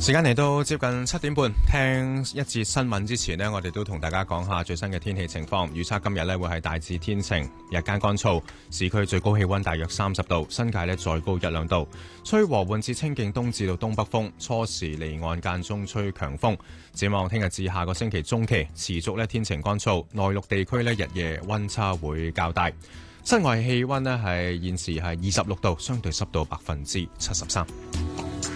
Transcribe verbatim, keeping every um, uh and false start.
時間嚟到接近七點半，聽一節新聞之前呢，我哋都同大家講下最新嘅天氣情況。預測今日呢會係大致天晴，日間乾燥，市區最高氣溫大約三十度，新界呢再高一兩度。吹和緩至清勁東至到東北風，初時離岸間中吹強風。展望聽日至下個星期中期持續呢天晴乾燥，內陸地區呢日夜溫差會較大。室外氣溫呢係現時係二十六度，相對濕度百分之七十三。